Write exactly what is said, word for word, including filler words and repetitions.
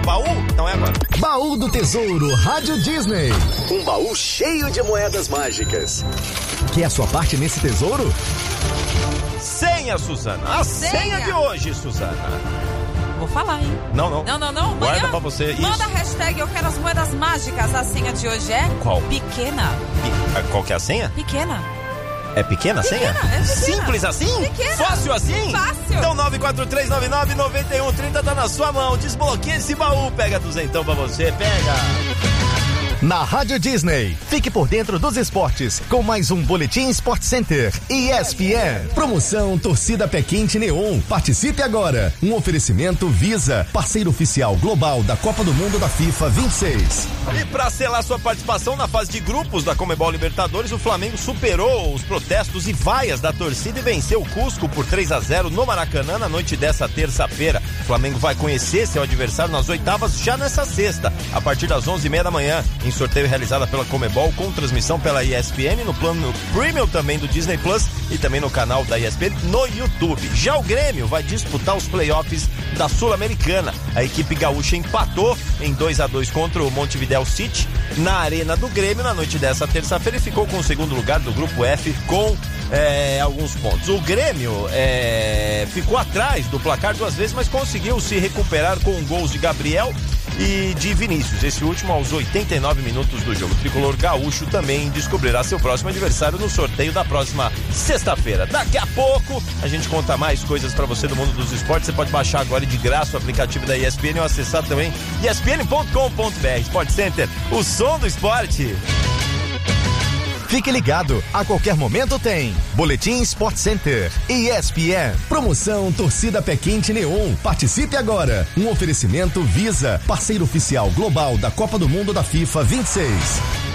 baú? Então é agora. Baú do Tesouro Rádio Disney. Um baú cheio de moedas mágicas. Quer a sua parte nesse tesouro? Senha, Suzana. A senha, senha de hoje, Suzana. Vou falar, hein? Não, não. Não, não, não. Guarda Amanhã, pra você. Manda Isso. a hashtag Eu Quero as Moedas Mágicas. A senha de hoje é... Qual? Pequena. Pe- Qual que é a senha? Pequena. É pequena a senha? Pequena, é pequena. Simples assim? Pequena. Fácil assim? Fácil. Então nove quatro três nove nove nove um três zero tá na sua mão. Desbloqueia esse baú. Pega duzentão pra você. Pega. Na Rádio Disney, fique por dentro dos esportes com mais um Boletim Sport Center E S P N. Promoção Torcida Pé Quente Neon. Participe agora. Um oferecimento Visa, parceiro oficial global da Copa do Mundo da FIFA vinte e seis. E pra selar sua participação na fase de grupos da Conmebol Libertadores, o Flamengo superou os protestos e vaias da torcida e venceu o Cusco por três a zero no Maracanã na noite dessa terça-feira. O Flamengo vai conhecer seu adversário nas oitavas já nessa sexta, a partir das onze e meia da manhã, em sorteio realizado pela Conmebol com transmissão pela E S P N no plano Premium também do Disney Plus e também no canal da E S P N no YouTube. Já o Grêmio vai disputar os playoffs da Sul-Americana. A equipe gaúcha empatou em dois a dois contra o Montevideo City na Arena do Grêmio na noite dessa terça-feira e ficou com o segundo lugar do grupo F com é, alguns pontos. O Grêmio é, ficou atrás do placar duas vezes, mas conseguiu se recuperar com gols de Gabriel e de Vinícius, esse último aos oitenta e nove minutos do jogo. O tricolor gaúcho também descobrirá seu próximo adversário no sorteio da próxima sexta-feira. Daqui a pouco a gente conta mais coisas pra você do mundo dos esportes. Você pode baixar agora de graça o aplicativo da E S P N ou acessar também E S P N ponto com ponto B R. Sport Center, o som do esporte. Fique ligado, a qualquer momento tem Boletim Sport Center E S P N. Promoção Torcida Pé Quente Neon. Participe agora. Um oferecimento Visa, parceiro oficial global da Copa do Mundo da FIFA vinte e seis.